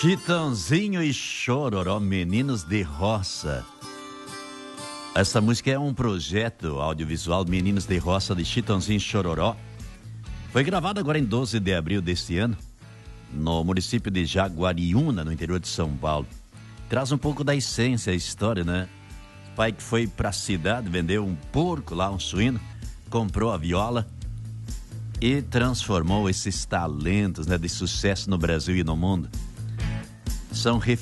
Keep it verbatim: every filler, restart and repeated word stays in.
Chitãozinho e Chororó, Meninos de Roça. Essa música é um projeto audiovisual Meninos de Roça de Chitãozinho e Chororó. Foi gravada agora em doze de abril deste ano, no município de Jaguariúna, no interior de São Paulo. Traz um pouco da essência, a história, né? O pai que foi pra cidade, vendeu um porco lá, um suíno, comprou a viola e transformou esses talentos, né, de sucesso no Brasil e no mundo. São